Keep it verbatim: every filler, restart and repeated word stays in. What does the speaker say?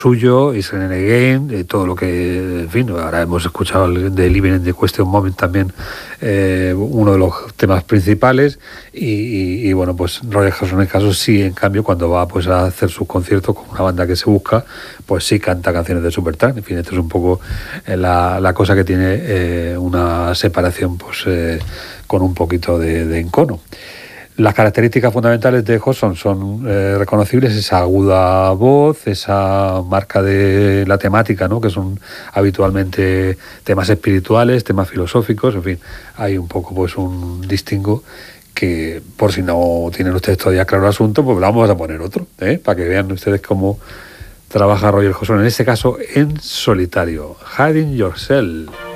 suyo, Israel Again, eh, todo lo que, en fin, ahora hemos escuchado el de Living in the Question Moment también, eh, uno de los temas principales, y, y, y bueno, pues Roger Hodgson en el caso sí, en cambio, cuando va pues a hacer sus conciertos con una banda que se busca, pues sí canta canciones de Supertramp. En fin, esto es un poco eh, la, la cosa que tiene eh, una separación pues eh, con un poquito de, de encono. Las características fundamentales de Hodgson son eh, reconocibles, esa aguda voz, esa marca de la temática, ¿no? Que son habitualmente temas espirituales, temas filosóficos, en fin, hay un poco pues un distingo que, por si no tienen ustedes todavía claro el asunto, pues vamos a poner otro, ¿eh? Para que vean ustedes cómo trabaja Roger Hodgson, en este caso en solitario. Hiding Yourself.